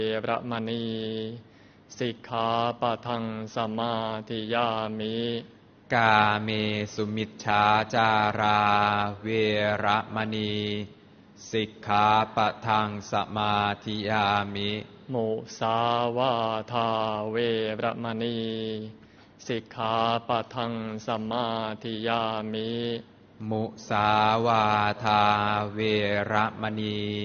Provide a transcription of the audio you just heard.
ระมณีสิกขาปะทังสมาธิยามิกาเมสุมิจฉาจาราเวระมณีสิกขาปะทังสมาธิยามิมุสาวาทาเวระมณีสิกขาปะทังสมาธิยามิมุสาวาทาเวระมณี